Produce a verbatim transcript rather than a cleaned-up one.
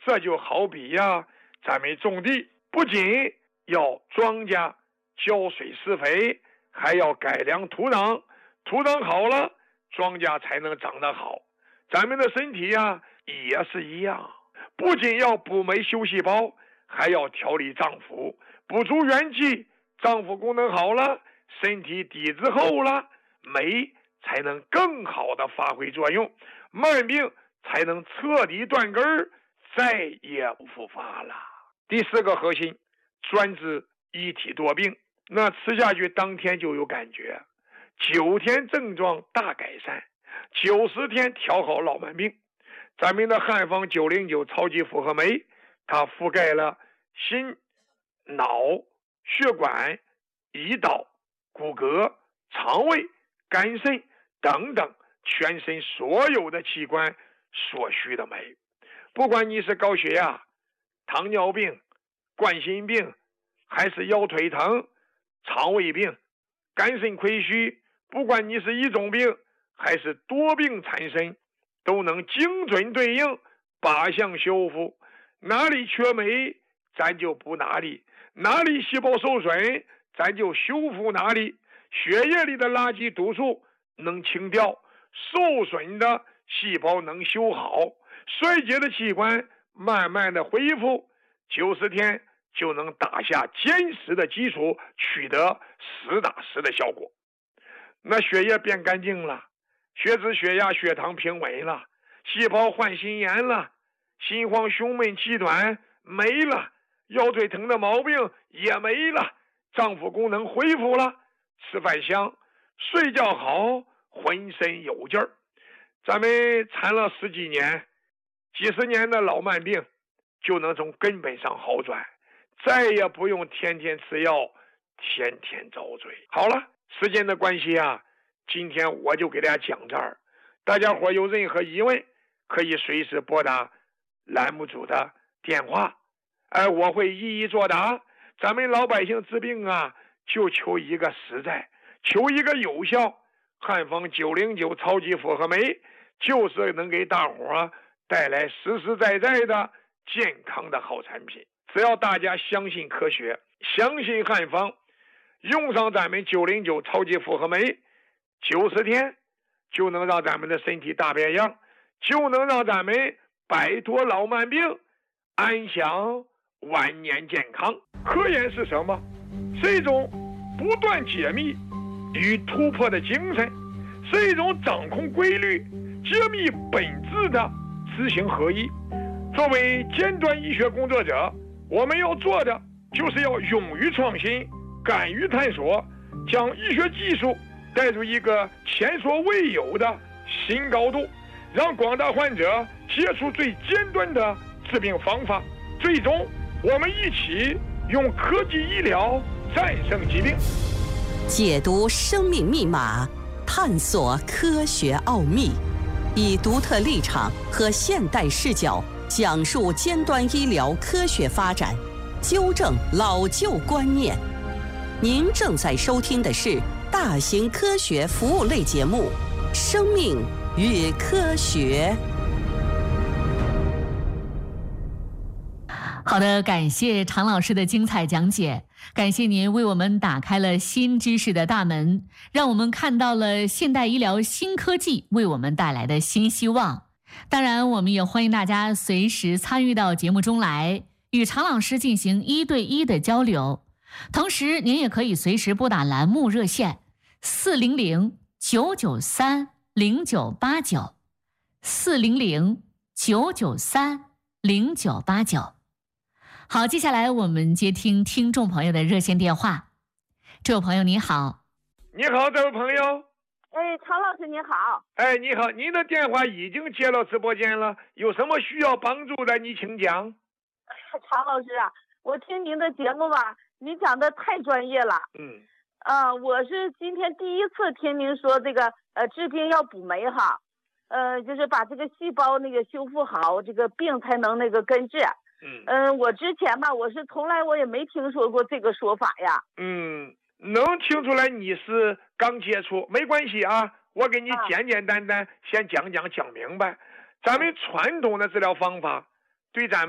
这就好比呀，咱们种地不仅要庄稼浇水施肥，还要改良土壤，土壤好了，庄稼才能长得好。咱们的身体呀也是一样，不仅要补酶修细胞，还要调理脏腑，补足元气，脏腑功能好了，身体底子厚了，酶才能更好的发挥作用，慢病才能彻底断根儿，再也不复发了。第四个核心，专治一体多病，那吃下去当天就有感觉，九天症状大改善，九十天调好老慢病。咱们的汉方九零九超级复合酶，它覆盖了心、脑、血管、胰岛、骨骼、肠胃、肝肾等等全身所有的器官所需的酶。不管你是高血压、糖尿病、冠心病，还是腰腿疼、肠胃病、肝肾亏虚，不管你是一种病还是多病缠身，都能精准对应，靶向修复。哪里缺酶咱就补哪里，哪里细胞受损咱就修复哪里。血液里的垃圾毒素能清掉，受损的细胞能修好，衰竭的器官慢慢的恢复，九十天就能打下坚实的基础，取得实打实的效果。那血液变干净了，血脂血压血糖平稳了，细胞换心炎了，心慌胸闷气短没了，腰腿疼的毛病也没了，脏腑功能恢复了，吃饭香，睡觉好，浑身有劲儿。咱们缠了十几年几十年的老慢病就能从根本上好转，再也不用天天吃药，天天遭罪。好了，时间的关系啊，今天我就给大家讲这儿。大家伙有任何疑问，可以随时拨打栏目组的电话，哎，我会一一作答。咱们老百姓治病啊，就求一个实在，求一个有效。汉方九零九超级复合酶就是能给大伙带来实实在在的健康的好产品。只要大家相信科学，相信汉方，用上咱们九零九超级复合酶，九十天就能让咱们的身体大变样，就能让咱们摆脱老慢病，安享晚年健康。科研是什么？是一种不断解密与突破的精神，是一种掌控规律、揭秘本质的知行合一。作为尖端医学工作者，我们要做的就是要勇于创新，敢于探索，将医学技术带入一个前所未有的新高度，让广大患者接触最尖端的治病方法。最终，我们一起用科技医疗战胜疾病。 解读生命密码，探索科学奥秘，以独特立场和现代视角讲述尖端医疗科学发展，纠正老旧观念。您正在收听的是大型科学服务类节目《生命与科学》。 好的，感谢常老师的精彩讲解，感谢您为我们打开了新知识的大门，让我们看到了现代医疗新科技为我们带来的新希望。当然，我们也欢迎大家随时参与到节目中来，与常老师进行一对一的交流。同时，您也可以随时拨打栏目热线四零零九九三零九八九四零零九九三零九八九。好，接下来我们接听听众朋友的热线电话。这位朋友你好。 你好，这位朋友。 哎，常老师你好。 哎，你好，您的电话已经接到直播间了，有什么需要帮助的你请讲。 常老师啊，我听您的节目吧，您讲的太专业了。 嗯。 呃，我是今天第一次听您说这个呃治病要补酶哈，呃，就是把这个细胞那个修复好，这个病才能那个根治。 嗯， 呃，我之前吧，我是从来我也没听说过这个说法呀。 嗯，能听出来你是刚接触，没关系啊，我给你简简单单先讲讲讲明白。咱们传统的治疗方法对咱们